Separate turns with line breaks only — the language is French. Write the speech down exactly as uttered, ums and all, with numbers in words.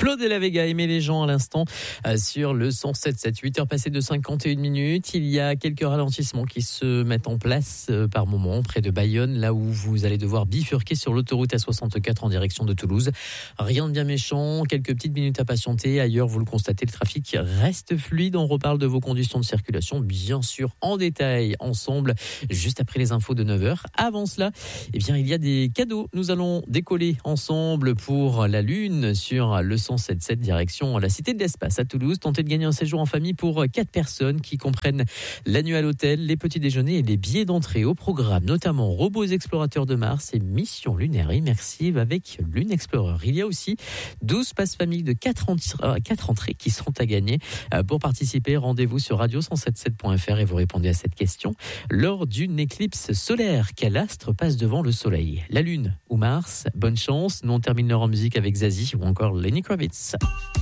Flo de la Vega, Aimer les gens à l'instant euh, sur le cent sept sept. huit heures passées de cinquante et une minutes. Il y a quelques ralentissements qui se mettent en place euh, par moment près de Bayonne, là où vous allez devoir bifurquer sur l'autoroute A soixante-quatre en direction de Toulouse. Rien de bien méchant, quelques petites minutes à patienter. Ailleurs, vous le constatez, le trafic reste fluide. On reparle de vos conditions de circulation, bien sûr, en détail, ensemble, juste après les infos de neuf heures. Avant cela, eh bien, il y a des cadeaux. Nous allons décoller ensemble pour la Lune sur le cent sept sept direction la Cité de l'Espace à Toulouse. Tentez de gagner un séjour en famille pour quatre personnes qui comprennent la nuit à l'hôtel, les petits déjeuners et les billets d'entrée au programme, notamment robots explorateurs de Mars et mission lunaire immersive avec Lune Explorer. Il y a aussi douze passes familles de quatre entrées qui sont à gagner. Pour participer, rendez-vous sur radio cent soixante-dix-sept point f r et vous répondez à cette question. Lors d'une éclipse solaire, quel astre passe devant le soleil? La Lune ou Mars? Bonne chance. Nous on termine l'heure en musique avec Zazie ou encore Lenny Kravitz.